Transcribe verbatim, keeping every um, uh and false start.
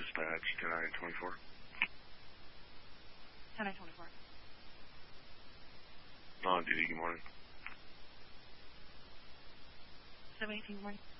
dispatch, ten nine twenty-four. ten nine twenty-four. On duty, good morning. seven eighteen, good morning.